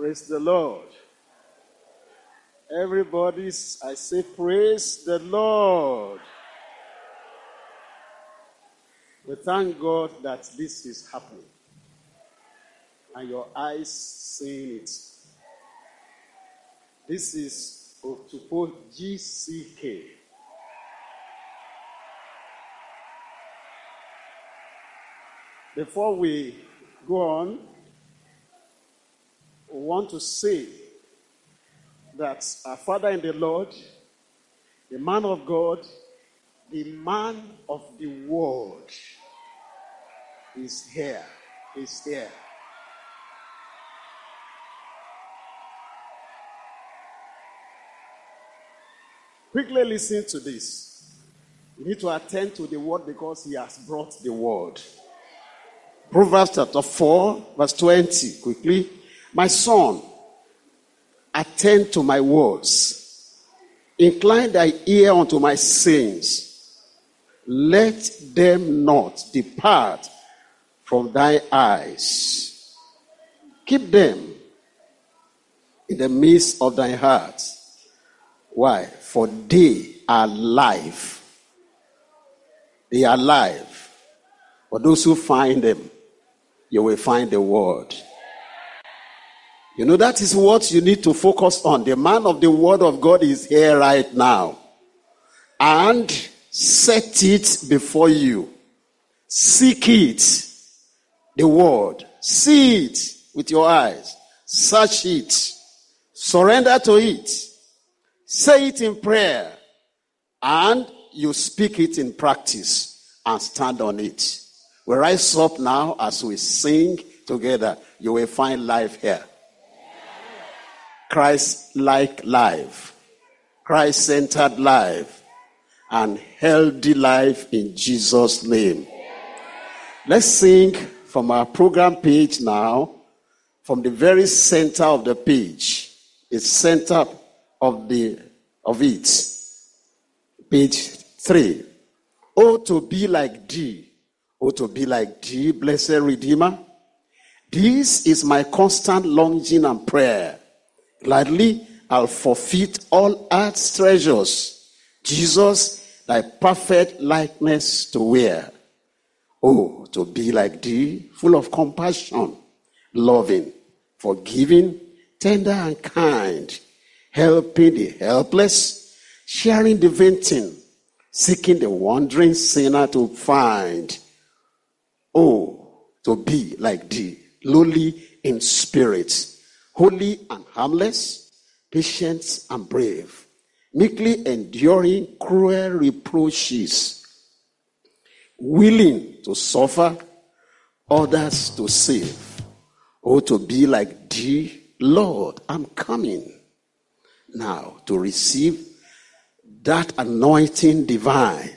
Praise the Lord. I say, praise the Lord. We thank God that this is happening. And your eyes seeing it. This is Otupo GCK. Before we go on, we want to say that our Father in the Lord, the man of God, the man of the world, is here. Is here. Quickly listen to this. You need to attend to the word because he has brought the word. Proverbs chapter 4, verse 20. Quickly. My son, attend to my words. Incline thy ear unto my sayings. Let them not depart from thy eyes. Keep them in the midst of thy heart. Why? For they are life. They are life. For those who find them, you will find the word. You know, that is what you need to focus on. The man of the word of God is here right now. And set it before you. Seek it. The word. See it with your eyes. Search it. Surrender to it. Say it in prayer. And you speak it in practice. And stand on it. We rise up now as we sing together. You will find life here. Christ-like life, Christ-centered life, and healthy life in Jesus' name. Let's sing from our program page now, from the very center of the page. It's center of it. Page 3. Oh, to be like thee. Oh, to be like thee, blessed Redeemer. This is my constant longing and prayer. Gladly, I'll forfeit all earth's treasures. Jesus, thy perfect likeness to wear. Oh, to be like thee, full of compassion, loving, forgiving, tender and kind, helping the helpless, sharing the fainting, seeking the wandering sinner to find. Oh, to be like thee, lowly in spirit, holy and harmless, patient and brave, meekly enduring cruel reproaches, willing to suffer, others to save. Oh, to be like thee, Lord, I'm coming now to receive that anointing divine